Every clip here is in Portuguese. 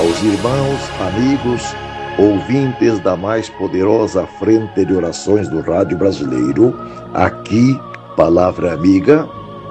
aos irmãos, amigos, ouvintes da mais poderosa frente de orações do rádio brasileiro, aqui, Palavra Amiga,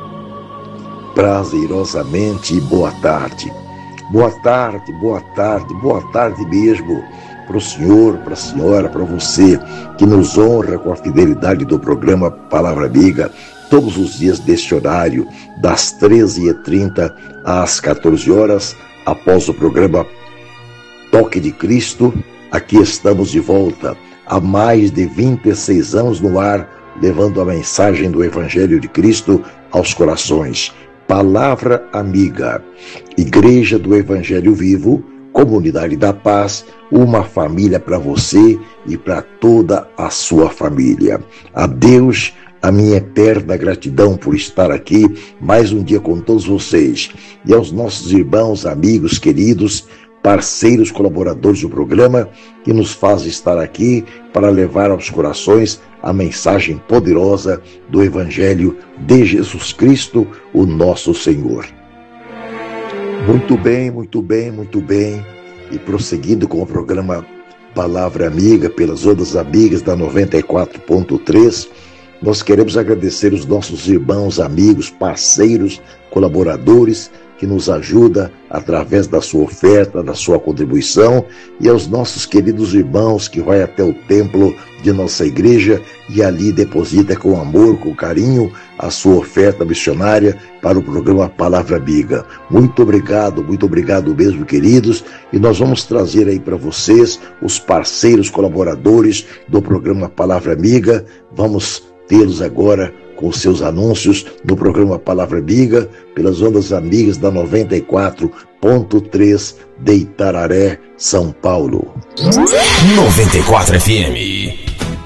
prazerosamente boa tarde. Boa tarde, boa tarde, boa tarde mesmo para o senhor, para a senhora, para você que nos honra com a fidelidade do programa Palavra Amiga, todos os dias deste horário, das 13h30 às 14 horas, após o programa Toque de Cristo. Aqui estamos de volta, há mais de 26 anos no ar, levando a mensagem do Evangelho de Cristo aos corações. Palavra Amiga, Igreja do Evangelho Vivo, Comunidade da Paz, uma família para você e para toda a sua família. A Deus, a minha eterna gratidão por estar aqui mais um dia com todos vocês. E aos nossos irmãos, amigos, queridos, parceiros, colaboradores do programa, que nos fazem estar aqui para levar aos corações a mensagem poderosa do Evangelho de Jesus Cristo, o nosso Senhor. Muito bem, muito bem, muito bem. E prosseguindo com o programa Palavra Amiga, pelas ondas amigas da 94.3, nós queremos agradecer os nossos irmãos, amigos, parceiros, colaboradores, que nos ajuda através da sua oferta, da sua contribuição, e aos nossos queridos irmãos que vai até o templo de nossa igreja e ali deposita com amor, com carinho, a sua oferta missionária para o programa Palavra Amiga. Muito obrigado mesmo, queridos, e nós vamos trazer aí para vocês os parceiros colaboradores do programa Palavra Amiga. Vamos tê-los agora com seus anúncios no programa Palavra Amiga, pelas ondas amigas da 94.3 de Itararé, São Paulo. 94 FM.